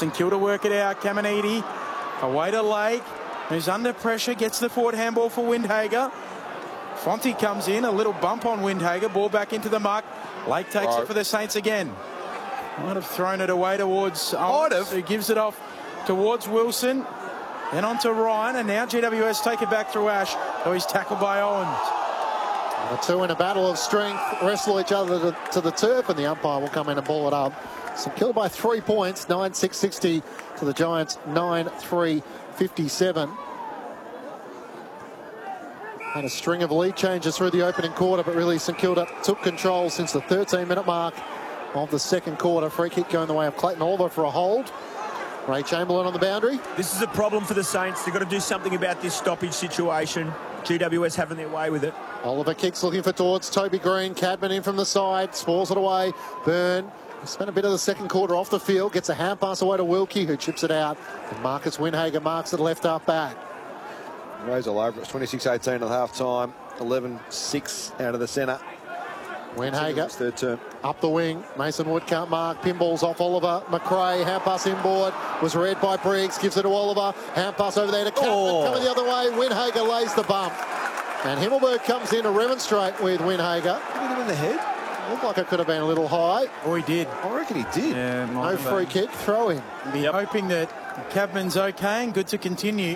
St Kilda work it out. Caminiti away to Lake, who's under pressure, gets the forward handball for Windhager. Fonte comes in, a little bump on Windhager, ball back into the muck. Lake takes it for the Saints again. Might have thrown it away towards Owens, who gives it off towards Wilson. Then on to Ryan, and now GWS take it back through Ash, though he's tackled by Owens. The two in a battle of strength wrestle each other to the turf, and the umpire will come in and ball it up. St Kilda by 3 points, 9-6-60 to the Giants, 9-3-57. Had a string of lead changes through the opening quarter, but really St Kilda took control since the 13-minute mark of the second quarter. Free kick going the way of Clayton Oliver for a hold. Ray Chamberlain on the boundary. This is a problem for the Saints. They've got to do something about this stoppage situation. GWS having their way with it. Oliver kicks looking for towards Toby Green. Cadman in from the side, spoils it away. Byrne spent a bit of the second quarter off the field, gets a hand pass away to Wilkie, who chips it out. And Marcus Windhager marks it left half back. Rose all over. It's 26-18 at half time. 11-6 out of the centre. Windhager third term. up the wing. Mason Wood can't mark. Pinballs off Oliver. McRae, hand pass inboard. Was read by Briggs. Gives it to Oliver. Hand pass over there to Cadman. Coming the other way. Windhager lays the bump. And Himmelberg comes in to remonstrate with Windhager. Hit him in the head. Looked like it could have been a little high. Oh, he did. I reckon he did. Yeah, no free kick. Throw in. Hoping that Cadman's okay and good to continue.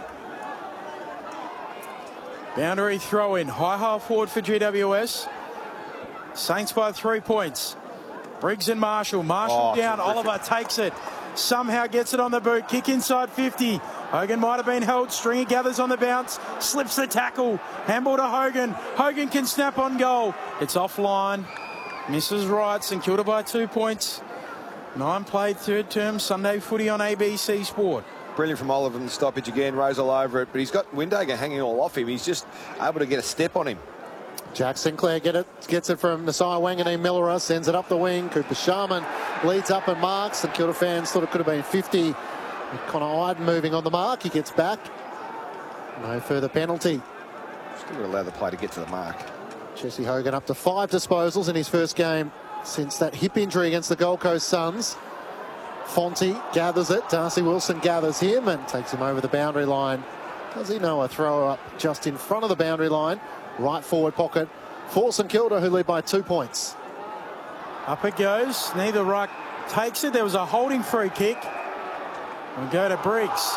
Boundary throw in. High half forward for GWS. Saints by 3 points. Briggs and Marshall. Marshall down. Terrific. Oliver takes it. Somehow gets it on the boot. Kick inside 50. Hogan might have been held. Stringer gathers on the bounce. Slips the tackle. Handball to Hogan. Hogan can snap on goal. It's offline. Misses right. St Kilda by 2 points. 9 played third term. Sunday footy on ABC Sport. Brilliant from Oliver in the stoppage again. Rose all over it. But he's got Windhager hanging all off him. He's just able to get a step on him. Jack Sinclair gets it from Nasiah Wanganeen Millera, sends it up the wing. Cooper Sharman leads up and marks. St Kilda fans thought it could have been 50. With Connor Iden moving on the mark, he gets back. No further penalty. Still allow the play to get to the mark. Jesse Hogan up to 5 disposals in his first game since that hip injury against the Gold Coast Suns. Fonte gathers it. Darcy Wilson gathers him and takes him over the boundary line. Does he know a throw up just in front of the boundary line? Right forward pocket for St Kilda, who lead by 2 points. Up it goes. Neither ruck takes it. There was a holding free kick. We'll go to Briggs.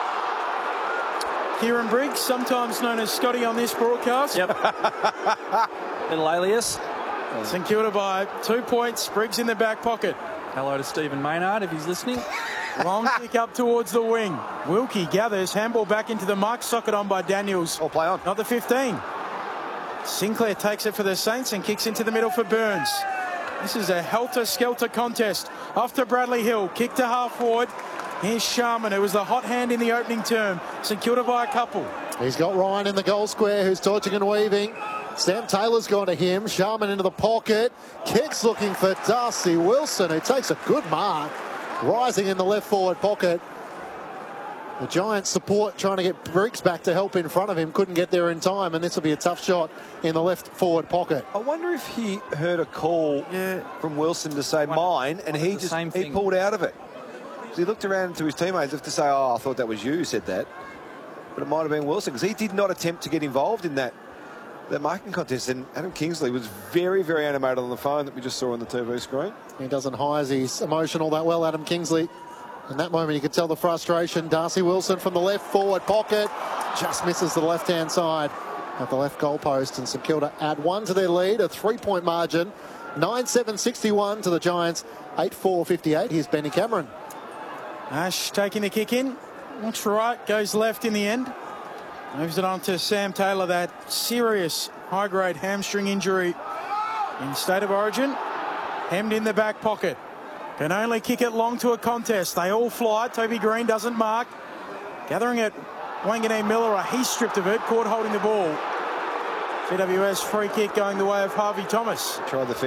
Kieran Briggs, sometimes known as Scotty on this broadcast. Yep. Little alias. St Kilda by 2 points. Briggs in the back pocket. Hello to Stephen Maynard if he's listening. Long kick up towards the wing. Wilkie gathers. Handball back into the mark. Socket on by Daniels. Oh, play on. Not the 15. Sinclair takes it for the Saints and kicks into the middle for Burns. This is a helter-skelter contest. Off to Bradley Hill. Kick to half forward. Here's Sharman, who was the hot hand in the opening term. St Kilda by a couple. He's got Ryan in the goal square, who's torching and weaving. Sam Taylor's gone to him. Sharman into the pocket. Kicks looking for Darcy Wilson, who takes a good mark. Rising in the left forward pocket. The Giants support trying to get Briggs back to help in front of him. Couldn't get there in time, and this will be a tough shot in the left forward pocket. I wonder if he heard a call from Wilson to say mine, and he pulled out of it. So he looked around to his teammates as if to say, oh, I thought that was you who said that. But it might have been Wilson, because he did not attempt to get involved in that marking contest. And Adam Kingsley was very, very animated on the phone that we just saw on the TV screen. He doesn't hide his emotional that well, Adam Kingsley. In that moment, you could tell the frustration. Darcy Wilson from the left forward pocket just misses the left-hand side at the left goalpost, and St Kilda add 1 to their lead, a 3-point margin. 9-7-61 to the Giants, 8-4-58. Here's Benny Cameron. Ash taking the kick in. Looks right, goes left in the end. Moves it on to Sam Taylor, that serious high-grade hamstring injury in State of Origin. Hemmed in the back pocket. Can only kick it long to a contest. They all fly. Toby Green doesn't mark. Gathering it, Wanganeen Millera. He's stripped of it. Caught holding the ball. GWS free kick going the way of Harvey Thomas. Tried the